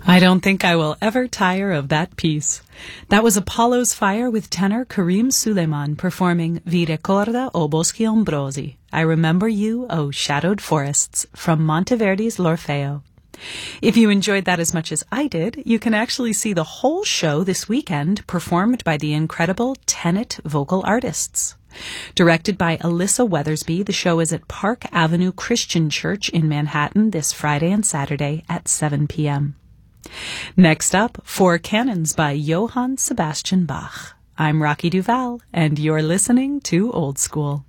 I don't think I will ever tire of that piece. That was Apollo's Fire with tenor Karim Suleiman performing Vi ricorda o boschi ombrosi, I Remember You, O Shadowed Forests, from Monteverdi's L'Orfeo. If you enjoyed that as much as I did, you can actually see the whole show this weekend performed by the incredible Tenet vocal artists. Directed by Alyssa Weathersby, the show is at Park Avenue Christian Church in Manhattan this Friday and Saturday at 7 p.m. Next up, Four Cannons by Johann Sebastian Bach. I'm Rocky Duval, and you're listening to Old School.